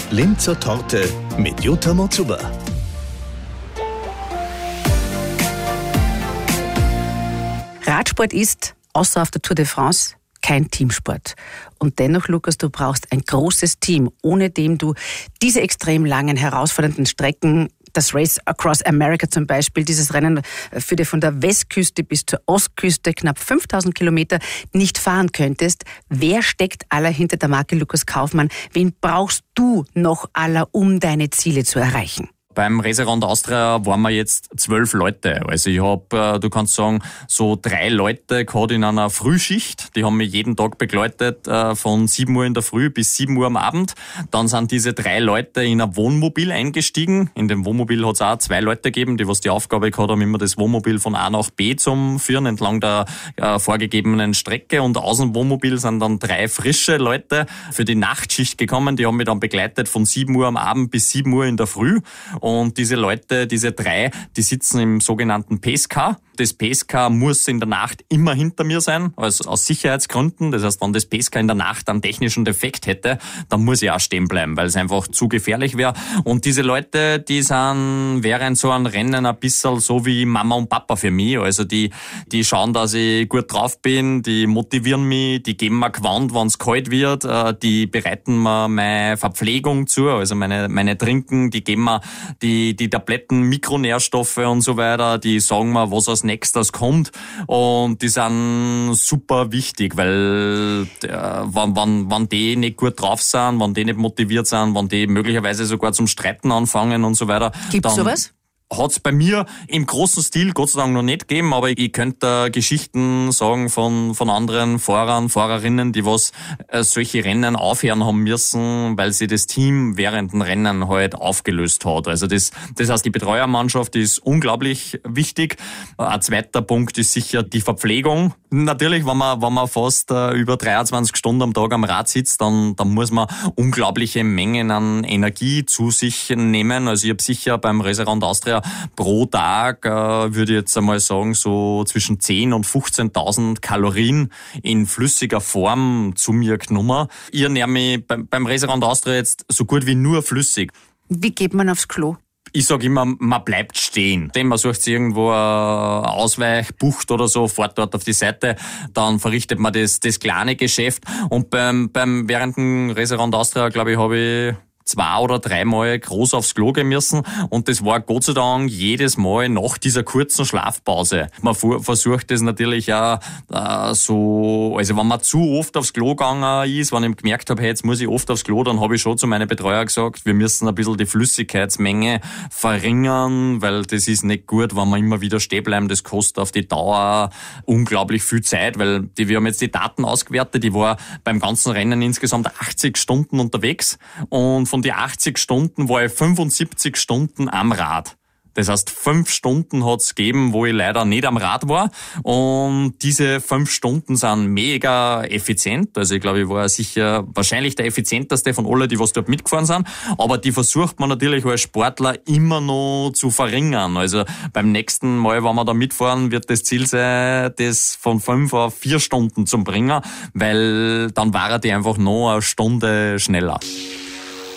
Linzer Torte mit Jutta Motzuber. Radsport ist, außer auf der Tour de France, kein Teamsport. Und dennoch, Lukas, du brauchst ein großes Team, ohne dem du diese extrem langen, herausfordernden Strecken, das Race Across America zum Beispiel, dieses Rennen führt dir von der Westküste bis zur Ostküste, knapp 5000 Kilometer, nicht fahren könntest. Wer steckt aller hinter der Marke Lukas Kaufmann? Wen brauchst du noch aller, um deine Ziele zu erreichen? Beim Race Around Austria waren wir jetzt 12 Leute. Also ich habe, du kannst sagen, so 3 Leute gehabt in einer Frühschicht. Die haben mich jeden Tag begleitet, von 7 Uhr in der Früh bis 7 Uhr am Abend. Dann sind diese 3 Leute in ein Wohnmobil eingestiegen. In dem Wohnmobil hat es auch 2 Leute gegeben, die was die Aufgabe gehabt haben, immer das Wohnmobil von A nach B zum Führen, entlang der vorgegebenen Strecke. Und aus dem Wohnmobil sind dann 3 frische Leute für die Nachtschicht gekommen. Die haben mich dann begleitet von 7 Uhr am Abend bis 7 Uhr in der Früh. Und diese Leute, diese 3, die sitzen im sogenannten Pacecar. Das Pacecar muss in der Nacht immer hinter mir sein, also aus Sicherheitsgründen. Das heißt, wenn das Pacecar in der Nacht einen technischen Defekt hätte, dann muss ich auch stehen bleiben, weil es einfach zu gefährlich wäre. Und diese Leute, die sind während so einem Rennen ein bisschen so wie Mama und Papa für mich. Also die schauen, dass ich gut drauf bin, die motivieren mich, die geben mir Gewand, wenn es kalt wird, die bereiten mir meine Verpflegung zu, also meine Trinken, die geben mir die Tabletten, Mikronährstoffe und so weiter, die sagen mir, was als nächstes kommt, und die sind super wichtig, weil wenn die nicht gut drauf sind, wenn die nicht motiviert sind, wenn die möglicherweise sogar zum Streiten anfangen und so weiter. Gibt's sowas? Hat's bei mir im großen Stil Gott sei Dank noch nicht gegeben, aber ich könnte Geschichten sagen von anderen Fahrern, Fahrerinnen, die was solche Rennen aufhören haben müssen, weil sie das Team während dem Rennen halt aufgelöst hat. Also das heißt, die Betreuermannschaft ist unglaublich wichtig. Ein zweiter Punkt ist sicher die Verpflegung. Natürlich, wenn man fast über 23 Stunden am Tag am Rad sitzt, dann muss man unglaubliche Mengen an Energie zu sich nehmen. Also ich habe sicher beim Race Around Austria pro Tag, würde ich jetzt einmal sagen, so zwischen 10.000 und 15.000 Kalorien in flüssiger Form zu mir genommen. Ich ernähre mich beim Race Around Austria jetzt so gut wie nur flüssig. Wie geht man aufs Klo? Ich sage immer, man bleibt stehen. Man sucht sich irgendwo eine Ausweichbucht oder so, fährt dort auf die Seite, dann verrichtet man das kleine Geschäft. Und während dem Race Around Austria, glaube ich, habe ich 2 oder 3 Mal groß aufs Klo gehen müssen, und das war Gott sei Dank jedes Mal nach dieser kurzen Schlafpause. Man versucht das natürlich auch so, also wenn man zu oft aufs Klo gegangen ist, wenn ich gemerkt habe, hey, jetzt muss ich oft aufs Klo, dann habe ich schon zu meinen Betreuer gesagt, wir müssen ein bisschen die Flüssigkeitsmenge verringern, weil das ist nicht gut, wenn wir immer wieder stehen bleiben, das kostet auf die Dauer unglaublich viel Zeit, weil wir haben jetzt die Daten ausgewertet, ich war beim ganzen Rennen insgesamt 80 Stunden unterwegs, und von die 80 Stunden war ich 75 Stunden am Rad. Das heißt, 5 Stunden hat's gegeben, wo ich leider nicht am Rad war. Und diese 5 Stunden sind mega effizient. Also ich glaube, ich war sicher wahrscheinlich der effizienteste von allen, die was dort mitgefahren sind. Aber die versucht man natürlich als Sportler immer noch zu verringern. Also beim nächsten Mal, wenn wir da mitfahren, wird das Ziel sein, das von 5 auf 4 Stunden zu bringen, weil dann war die einfach noch eine Stunde schneller.